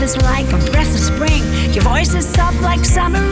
It's like a breath of spring. Your voice is soft like summer